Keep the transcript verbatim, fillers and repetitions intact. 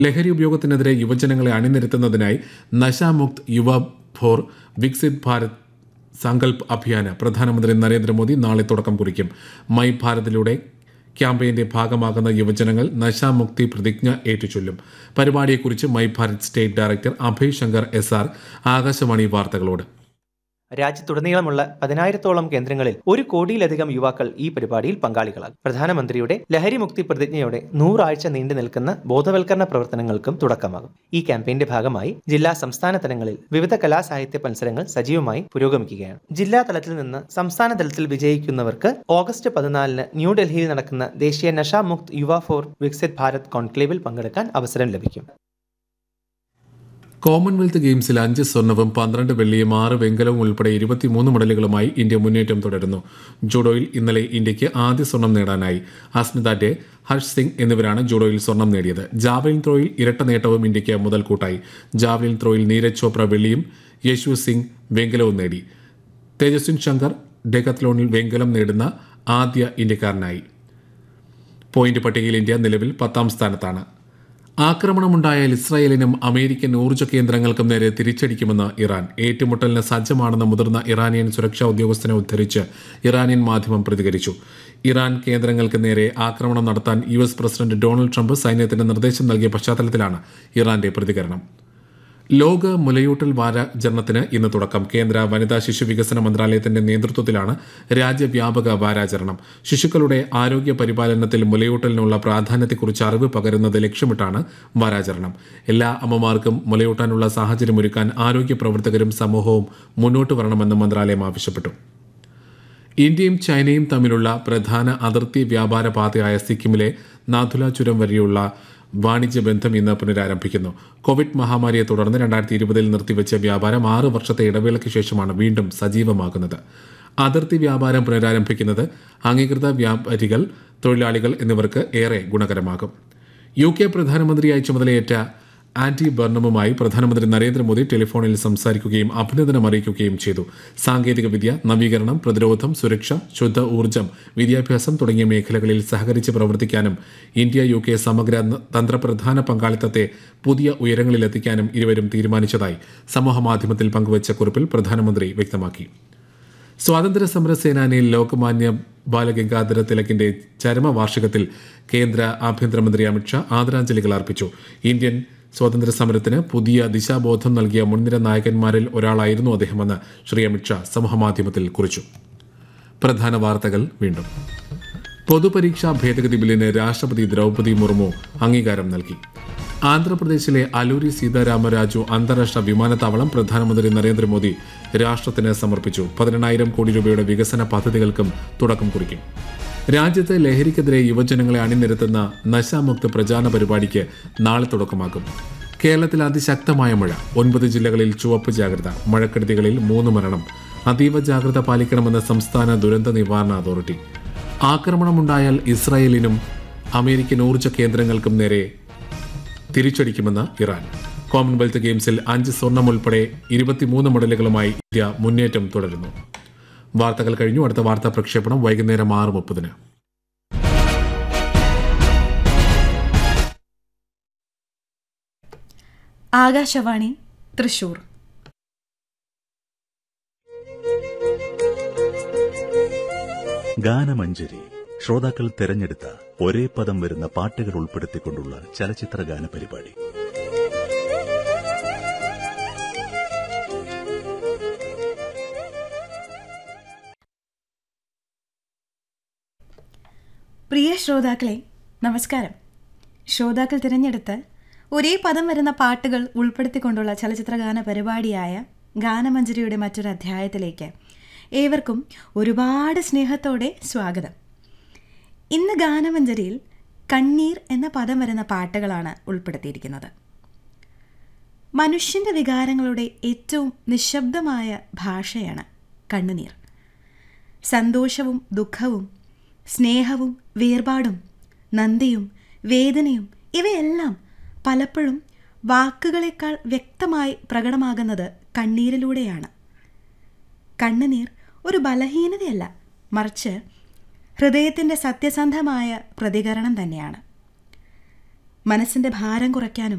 ലഹരി ഉപയോഗത്തിനെതിരെ യുവജനങ്ങളെ അണിനിരത്തുന്നതിനായി നശാമുക്ത് യുവ ഫോർ വികസിത് ഭാരത് സങ്കൽപ് അഭിയാന് പ്രധാനമന്ത്രി നരേന്ദ്രമോദി നാളെ തുടക്കം കുറിക്കും. മൈ ഭാരതിലൂടെ ക്യാമ്പയിന്റെ ഭാഗമാകുന്ന യുവജനങ്ങൾ നശാമുക്തി പ്രതിജ്ഞ ഏറ്റുചൊല്ലും. പരിപാടിയെക്കുറിച്ച് my Bharat state director Abhay Shankar S R Akashvani വാർത്തകളോട്. രാജ്യത്തുടനീളമുള്ള പതിനായിരത്തോളം കേന്ദ്രങ്ങളിൽ ഒരു കോടിയിലധികം യുവാക്കൾ ഈ പരിപാടിയിൽ പങ്കാളികളാകും. പ്രധാനമന്ത്രിയുടെ ലഹരിമുക്തി പ്രതിജ്ഞയോടെ നൂറാഴ്ച നീണ്ടു നിൽക്കുന്ന ബോധവൽക്കരണ പ്രവർത്തനങ്ങൾക്കും തുടക്കമാകും. ഈ ക്യാമ്പയിന്റെ ഭാഗമായി ജില്ലാ സംസ്ഥാന തലങ്ങളിൽ വിവിധ കലാസാഹിത്യ മത്സരങ്ങൾ സജീവമായി പുരോഗമിക്കുകയാണ്. ജില്ലാ തലത്തിൽ നിന്ന് സംസ്ഥാന തലത്തിൽ വിജയിക്കുന്നവർക്ക് ഓഗസ്റ്റ് പതിനാലിന് ന്യൂഡൽഹിയിൽ നടക്കുന്ന ദേശീയ നശാമുക്ത് യുവ ഫോർ വികസിത് ഭാരത് കോൺക്ലേവിൽ പങ്കെടുക്കാൻ അവസരം ലഭിക്കും. കോമൺവെൽത്ത് ഗെയിംസിൽ അഞ്ച് സ്വർണവും പന്ത്രണ്ട് വെള്ളിയും ആറ് വെങ്കലവും ഉൾപ്പെടെ ഇരുപത്തിമൂന്ന് മെഡലുകളുമായി ഇന്ത്യ മുന്നേറ്റം തുടരുന്നു. ജൂഡോയിൽ ഇന്നലെ ഇന്ത്യയ്ക്ക് ആദ്യ സ്വർണം നേടാനായി. അസ്മിത ഡേ, ഹർഷ് സിംഗ് എന്നിവരാണ് ജൂഡോയിൽ സ്വർണം നേടിയത്. ജാവലിൻ ത്രോയിൽ ഇരട്ട നേട്ടവും ഇന്ത്യയ്ക്ക് മുതൽക്കൂട്ടായി. ജാവലിൻ ത്രോയിൽ നീരജ് ചോപ്ര വെള്ളിയും യശു സിംഗ് വെങ്കലവും നേടി. തേജസ്വിൻ ശങ്കർ ഡെക്കത്ലോണിൽ വെങ്കലം നേടുന്ന ആദ്യ ഇന്ത്യക്കാരനായി. പോയിന്റ് പട്ടികയിൽ ഇന്ത്യ നിലവിൽ പത്താം സ്ഥാനത്താണ്. ആക്രമണമുണ്ടായാൽ ഇസ്രായേലിനും അമേരിക്കൻ ഊർജ്ജ കേന്ദ്രങ്ങൾക്കും നേരെ തിരിച്ചടിക്കുമെന്ന് ഇറാൻ. ഏറ്റുമുട്ടലിന് സജ്ജമാണെന്ന് മുതിർന്ന ഇറാനിയൻ സുരക്ഷാ ഉദ്യോഗസ്ഥനെ ഉദ്ധരിച്ച് ഇറാനിയൻ മാധ്യമം പ്രതികരിച്ചു. ഇറാൻ കേന്ദ്രങ്ങൾക്ക് നേരെ ആക്രമണം നടത്താൻ U S president Donald Trump സൈന്യത്തിന് നിർദ്ദേശം നൽകിയ പശ്ചാത്തലത്തിലാണ് ഇറാന്റെ പ്രതികരണം. ലോക മുലയൂട്ടൽ വാരാചരണത്തിന് ഇന്ന് തുടക്കം. കേന്ദ്ര വനിതാ ശിശു വികസന മന്ത്രാലയത്തിന്റെ നേതൃത്വത്തിലാണ് രാജ്യവ്യാപക വാരാചരണം. ശിശുക്കളുടെ ആരോഗ്യ പരിപാലനത്തിൽ മുലയൂട്ടലിനുള്ള പ്രാധാന്യത്തെക്കുറിച്ച് അറിവ് പകരുന്നത് ലക്ഷ്യമിട്ടാണ് വാരാചരണം. എല്ലാ അമ്മമാർക്കും മുലയൂട്ടാനുള്ള സാഹചര്യമൊരുക്കാൻ ആരോഗ്യ പ്രവർത്തകരും സമൂഹവും മുന്നോട്ട് വരണമെന്ന് മന്ത്രാലയം ആവശ്യപ്പെട്ടു. ഇന്ത്യയും ചൈനയും തമ്മിലുള്ള പ്രധാന അതിർത്തി വ്യാപാര പാതയായ സിക്കിമിലെ നാഥുല ചുരം വരെയുള്ള വാണിജ്യ ബന്ധം ഇന്ന് പുനരാരംഭിക്കുന്നു. കോവിഡ് മഹാമാരിയെ തുടർന്ന് രണ്ടായിരത്തി ഇരുപതിൽ നിർത്തിവെച്ച വ്യാപാരം ആറ് വർഷത്തെ ഇടവേളയ്ക്ക് ശേഷമാണ് വീണ്ടും സജീവമാകുന്നത്. അതിർത്തി വ്യാപാരം പുനരാരംഭിക്കുന്നത് അംഗീകൃത വ്യാപാരികൾ, തൊഴിലാളികൾ എന്നിവർക്ക് ഏറെ ഗുണകരമാകും. യു കെ പ്രധാനമന്ത്രിയായി ചുമതലയേറ്റ ആന്റി ബർണമുമായി പ്രധാനമന്ത്രി നരേന്ദ്രമോദി ടെലിഫോണിൽ സംസാരിക്കുകയും അഭിനന്ദനം അറിയിക്കുകയും ചെയ്തു. സാങ്കേതികവിദ്യ, നവീകരണം, പ്രതിരോധം, സുരക്ഷ, ശുദ്ധ ഊർജ്ജം, വിദ്യാഭ്യാസം തുടങ്ങിയ മേഖലകളിൽ സഹകരിച്ച് പ്രവർത്തിക്കാനും ഇന്ത്യ യു കെ സമഗ്ര തന്ത്രപ്രധാന പങ്കാളിത്തത്തെ പുതിയ ഉയരങ്ങളിലെത്തിക്കാനും ഇരുവരും തീരുമാനിച്ചതായി സമൂഹമാധ്യമത്തിൽ പങ്കുവച്ച കുറിപ്പിൽ പ്രധാനമന്ത്രി വ്യക്തമാക്കി. സ്വാതന്ത്ര്യ സമര സേനാനിയിൽ ലോകമാന്യ ബാലഗംഗാധര തിലകിന്റെ ചരമവാർഷികത്തിൽ കേന്ദ്ര ആഭ്യന്തരമന്ത്രി അമിത്ഷാ ആദരാഞ്ജലികൾ അർപ്പിച്ചു. ഇന്ത്യൻ സ്വാതന്ത്ര്യ സമരത്തിന് പുതിയ ദിശാബോധം നൽകിയ മുൻനിര നായകന്മാരിൽ ഒരാളായിരുന്നു അദ്ദേഹമെന്ന് ശ്രീ അമിത്ഷാ സമൂഹമാധ്യമത്തിൽ കുറിച്ചു. പ്രധാന വാർത്തകൾ വീണ്ടും. പൊതുപരീക്ഷാ ഭേദഗതി ബില്ലിന് രാഷ്ട്രപതി ദ്രൗപദി മുർമു അംഗീകാരം നൽകി. ആന്ധ്രാപ്രദേശിലെ അലൂരി സീതാരാമരാജു അന്താരാഷ്ട്ര വിമാനത്താവളം പ്രധാനമന്ത്രി നരേന്ദ്രമോദി രാഷ്ട്രത്തിന് സമർപ്പിച്ചു. പതിനെണ്ണായിരം കോടി രൂപയുടെ വികസന പദ്ധതികൾക്കും തുടക്കം കുറിക്കും. രാജ്യത്തെ ലഹരിക്കെതിരെ യുവജനങ്ങളെ അണിനിരത്തുന്ന നശാമുക്ത് പ്രചാരണ പരിപാടിക്ക് നാളെ തുടക്കമാകും. കേരളത്തിൽ അതിശക്തമായ മഴ. ഒൻപത് ജില്ലകളിൽ ചുവപ്പ് ജാഗ്രത. മഴക്കെടുതികളിൽ മൂന്ന് മരണം. അതീവ ജാഗ്രത പാലിക്കണമെന്ന് സംസ്ഥാന ദുരന്ത നിവാരണ അതോറിറ്റി. ആക്രമണമുണ്ടായാൽ ഇസ്രായേലിനും അമേരിക്കൻ ഊർജ്ജ കേന്ദ്രങ്ങൾക്കും നേരെ തിരിച്ചടിക്കുമെന്ന് ഇറാൻ. കോമൺവെൽത്ത് ഗെയിംസിൽ അഞ്ച് സ്വർണം ഉൾപ്പെടെ ഇരുപത്തിമൂന്ന് മെഡലുകളുമായി ഇന്ത്യ മുന്നേറ്റം തുടരുന്നു. വാർത്തകൾ കഴിഞ്ഞു. അടുത്ത വാർത്താ പ്രക്ഷേപണം വൈകുന്നേരം ആറ് മുപ്പതിന്. ആകാശവാണി തൃശൂർ. ഗാനമഞ്ജരി ശ്രോതാക്കൾ തെരഞ്ഞെടുത്ത ഒരേ പദം വരുന്ന പാട്ടുകൾ ഉൾപ്പെടുത്തിക്കൊണ്ടുള്ള ചലച്ചിത്ര ഗാന പരിപാടി. പ്രിയ ശ്രോതാക്കളെ നമസ്കാരം. ശ്രോതാക്കൾ തിരഞ്ഞെടുത്ത് ഒരേ പദം വരുന്ന പാട്ടുകൾ ഉൾപ്പെടുത്തിക്കൊണ്ടുള്ള ചലച്ചിത്ര ഗാന പരിപാടിയായ ഗാനമഞ്ജരിയുടെ മറ്റൊരു അധ്യായത്തിലേക്ക് ഏവർക്കും ഒരുപാട് സ്നേഹത്തോടെ സ്വാഗതം. ഇന്ന് ഗാനമഞ്ജരിയിൽ കണ്ണീർ എന്ന പദം വരുന്ന പാട്ടുകളാണ് ഉൾപ്പെടുത്തിയിരിക്കുന്നത്. മനുഷ്യൻ്റെ വികാരങ്ങളുടെ ഏറ്റവും നിശബ്ദമായ ഭാഷയാണ് കണ്ണുനീർ. സന്തോഷവും ദുഃഖവും സ്നേഹവും വേർപാടും നന്ദിയും വേദനയും ഇവയെല്ലാം പലപ്പോഴും വാക്കുകളേക്കാൾ വ്യക്തമായി പ്രകടമാകുന്നത് കണ്ണീരിലൂടെയാണ്. കണ്ണുനീർ ഒരു ബലഹീനതയല്ല, മറിച്ച് ഹൃദയത്തിൻ്റെ സത്യസന്ധമായ പ്രതികരണം തന്നെയാണ്. മനസ്സിന്റെ ഭാരം കുറയ്ക്കാനും